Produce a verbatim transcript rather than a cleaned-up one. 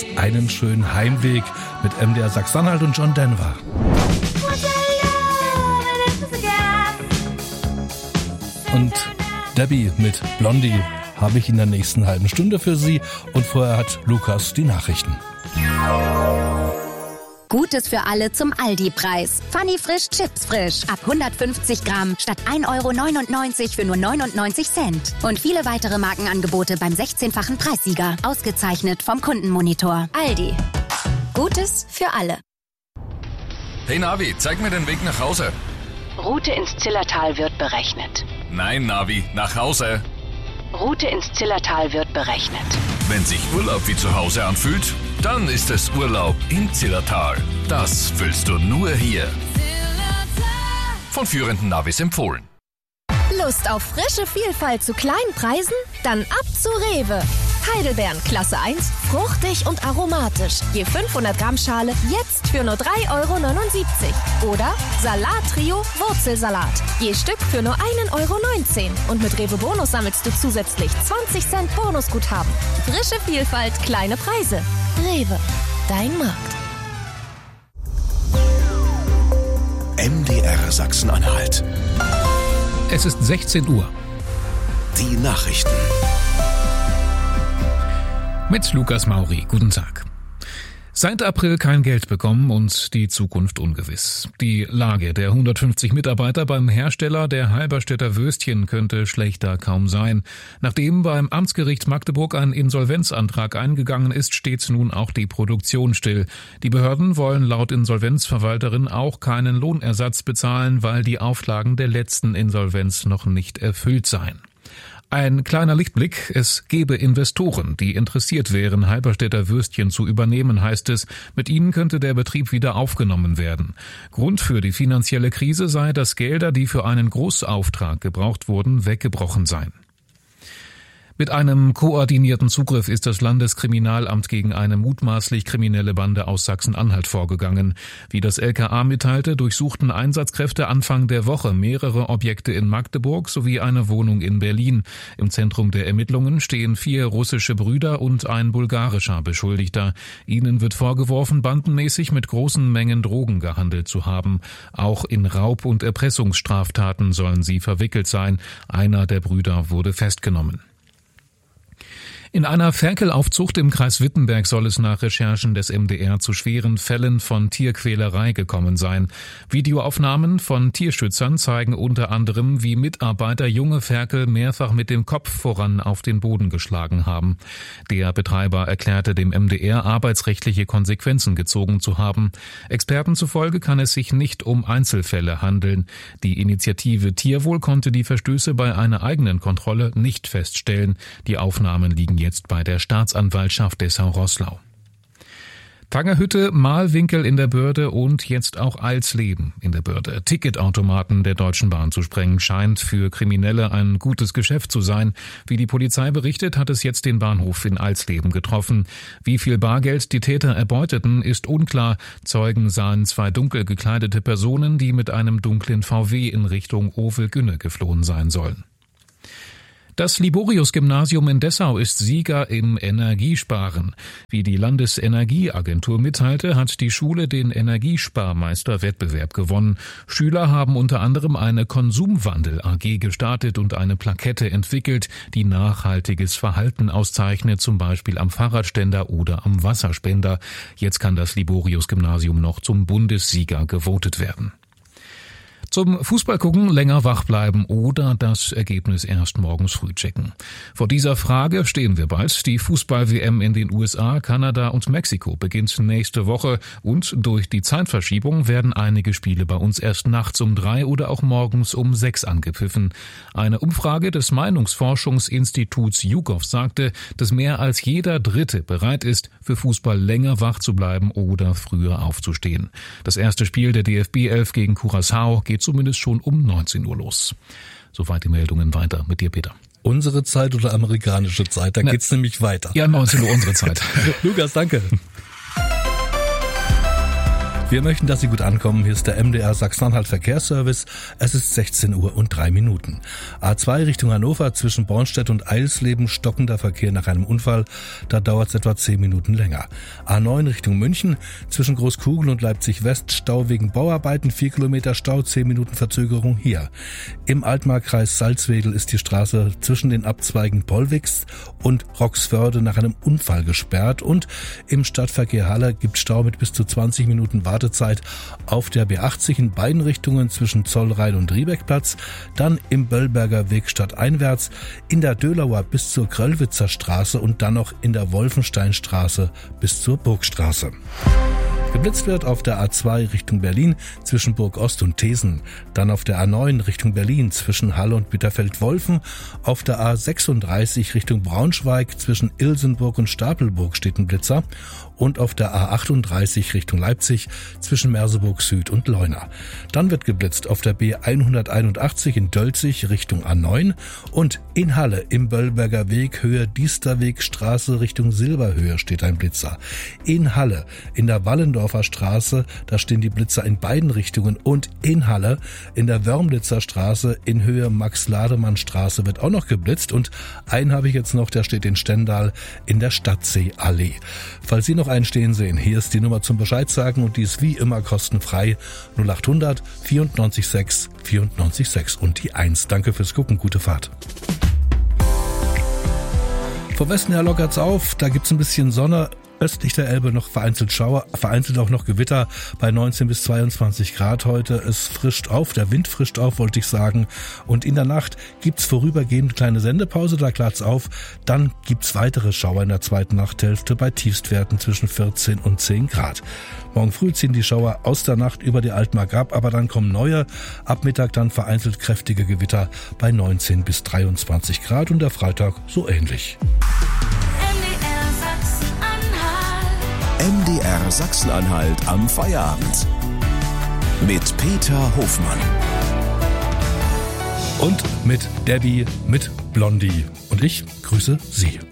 Einen schönen Heimweg mit M D R Sachsen-Anhalt und John Denver. Und Debbie mit Blondie habe ich in der nächsten halben Stunde für Sie. Und vorher hat Lukas die Nachrichten. Gutes für alle zum Aldi-Preis. Funny Frisch Chips frisch. Ab hundertfünfzig Gramm statt ein Euro neunundneunzig für nur neunundneunzig Cent. Und viele weitere Markenangebote beim sechzehnfachen Preissieger. Ausgezeichnet vom Kundenmonitor. Aldi. Gutes für alle. Hey Navi, zeig mir den Weg nach Hause. Route ins Zillertal wird berechnet. Nein, Navi, nach Hause. Route ins Zillertal wird berechnet. Wenn sich Urlaub wie zu Hause anfühlt, dann ist es Urlaub im Zillertal. Das fühlst du nur hier. Von führenden Navis empfohlen. Lust auf frische Vielfalt zu kleinen Preisen? Dann ab zu Rewe. Heidelbeeren Klasse eins, fruchtig und aromatisch. Je fünfhundert Gramm Schale jetzt für nur drei Euro neunundsiebzig. Oder Salat-Trio Wurzelsalat. Je Stück für nur ein Euro neunzehn. Und mit Rewe Bonus sammelst du zusätzlich zwanzig Cent Bonusguthaben. Frische Vielfalt, kleine Preise. Rewe, dein Markt. M D R Sachsen-Anhalt. Es ist sechzehn Uhr. Die Nachrichten. Mit Lukas Mauri. Guten Tag. Seit April kein Geld bekommen und die Zukunft ungewiss. Die Lage der hundertfünfzig Mitarbeiter beim Hersteller der Halberstädter Würstchen könnte schlechter kaum sein. Nachdem beim Amtsgericht Magdeburg ein Insolvenzantrag eingegangen ist, steht nun auch die Produktion still. Die Behörden wollen laut Insolvenzverwalterin auch keinen Lohnersatz bezahlen, weil die Auflagen der letzten Insolvenz noch nicht erfüllt seien. Ein kleiner Lichtblick, es gebe Investoren, die interessiert wären, Halberstädter Würstchen zu übernehmen, heißt es. Mit ihnen könnte der Betrieb wieder aufgenommen werden. Grund für die finanzielle Krise sei, dass Gelder, die für einen Großauftrag gebraucht wurden, weggebrochen seien. Mit einem koordinierten Zugriff ist das Landeskriminalamt gegen eine mutmaßlich kriminelle Bande aus Sachsen-Anhalt vorgegangen. Wie das L K A mitteilte, durchsuchten Einsatzkräfte Anfang der Woche mehrere Objekte in Magdeburg sowie eine Wohnung in Berlin. Im Zentrum der Ermittlungen stehen vier russische Brüder und ein bulgarischer Beschuldigter. Ihnen wird vorgeworfen, bandenmäßig mit großen Mengen Drogen gehandelt zu haben. Auch in Raub- und Erpressungsstraftaten sollen sie verwickelt sein. Einer der Brüder wurde festgenommen. In einer Ferkelaufzucht im Kreis Wittenberg soll es nach Recherchen des M D R zu schweren Fällen von Tierquälerei gekommen sein. Videoaufnahmen von Tierschützern zeigen unter anderem, wie Mitarbeiter junge Ferkel mehrfach mit dem Kopf voran auf den Boden geschlagen haben. Der Betreiber erklärte dem M D R, arbeitsrechtliche Konsequenzen gezogen zu haben. Experten zufolge kann es sich nicht um Einzelfälle handeln. Die Initiative Tierwohl konnte die Verstöße bei einer eigenen Kontrolle nicht feststellen. Die Aufnahmen liegen jetzt bei der Staatsanwaltschaft Dessau-Roßlau. Tangerhütte, Mahlwinkel in der Börde und jetzt auch Alsleben in der Börde. Ticketautomaten der Deutschen Bahn zu sprengen scheint für Kriminelle ein gutes Geschäft zu sein. Wie die Polizei berichtet, hat es jetzt den Bahnhof in Alsleben getroffen. Wie viel Bargeld die Täter erbeuteten, ist unklar. Zeugen sahen zwei dunkel gekleidete Personen, die mit einem dunklen V W in Richtung Ovel-Günne geflohen sein sollen. Das Liborius-Gymnasium in Dessau ist Sieger im Energiesparen. Wie die Landesenergieagentur mitteilte, hat die Schule den Energiesparmeister-Wettbewerb gewonnen. Schüler haben unter anderem eine Konsumwandel-A G gestartet und eine Plakette entwickelt, die nachhaltiges Verhalten auszeichnet, zum Beispiel am Fahrradständer oder am Wasserspender. Jetzt kann das Liborius-Gymnasium noch zum Bundessieger gewotet werden. Zum Fußballgucken länger wach bleiben oder das Ergebnis erst morgens früh checken. Vor dieser Frage stehen wir bald. Die Fußball-W M in den U S A, Kanada und Mexiko beginnt nächste Woche und durch die Zeitverschiebung werden einige Spiele bei uns erst nachts um drei oder auch morgens um sechs angepfiffen. Eine Umfrage des Meinungsforschungsinstituts YouGov sagte, dass mehr als jeder Dritte bereit ist, für Fußball länger wach zu bleiben oder früher aufzustehen. Das erste Spiel der D F B elf gegen Curaçao geht zumindest schon um neunzehn Uhr los. Soweit die Meldungen. Weiter mit dir, Peter. Unsere Zeit oder amerikanische Zeit? Da Na, geht's nämlich weiter. Ja, neunzehn Uhr unsere Zeit. Lukas, danke. Wir möchten, dass Sie gut ankommen. Hier ist der M D R Sachsen-Anhalt Verkehrsservice. Es ist sechzehn Uhr und drei Minuten. A zwei Richtung Hannover zwischen Bornstedt und Eilsleben stockender Verkehr nach einem Unfall. Da dauert es etwa zehn Minuten länger. A neun Richtung München zwischen Großkugel und Leipzig-West Stau wegen Bauarbeiten. vier Kilometer Stau, zehn Minuten Verzögerung hier. Im Altmarkkreis Salzwedel ist die Straße zwischen den Abzweigen Pollwix und Roxförde nach einem Unfall gesperrt. Und im Stadtverkehr Halle gibt Stau mit bis zu zwanzig Minuten Wartezeit auf der B achtzig in beiden Richtungen zwischen Zollrhein und Riebeckplatz, dann im Böllberger Weg stadteinwärts, in der Dölauer bis zur Kröllwitzer Straße und dann noch in der Wolfensteinstraße bis zur Burgstraße. Geblitzt wird auf der A zwei Richtung Berlin zwischen Burg Ost und Thesen, dann auf der A neun Richtung Berlin zwischen Halle und Bitterfeld-Wolfen, auf der A sechsunddreißig Richtung Braunschweig zwischen Ilsenburg und Stapelburg steht ein Blitzer und auf der A achtunddreißig Richtung Leipzig zwischen Merseburg Süd und Leuna. Dann wird geblitzt auf der B hunderteinundachtzig in Dölzig Richtung A neun und in Halle im Böllberger Weg Höhe Diesterweg Straße Richtung Silberhöhe steht ein Blitzer. In Halle in der Wallendorfer Straße, da stehen die Blitzer in beiden Richtungen und in Halle in der Wörmlitzer Straße in Höhe Max-Lademann-Straße wird auch noch geblitzt und einen habe ich jetzt noch, der steht in Stendal in der Stadtseeallee. Falls Sie noch einen stehen sehen, hier ist die Nummer zum Bescheid sagen und die ist wie immer kostenfrei null achthundert vierundneunzig sechs vierundneunzig sechs und die eins. Danke fürs Gucken, gute Fahrt. Vom Westen her lockert's auf, da gibt's ein bisschen Sonne. Östlich der Elbe noch vereinzelt Schauer, vereinzelt auch noch Gewitter bei neunzehn bis zweiundzwanzig Grad heute. Es frischt auf, der Wind frischt auf, wollte ich sagen. Und in der Nacht gibt's vorübergehend kleine Sendepause, da klart's auf. Dann gibt's weitere Schauer in der zweiten Nachthälfte bei Tiefstwerten zwischen vierzehn und zehn Grad. Morgen früh ziehen die Schauer aus der Nacht über die Altmark ab, aber dann kommen neue. Ab Mittag dann vereinzelt kräftige Gewitter bei neunzehn bis dreiundzwanzig Grad und der Freitag so ähnlich. M D R Sachsen-Anhalt am Feierabend. Mit Peter Hofmann. Und mit Debbie, mit Blondie. Und ich grüße Sie.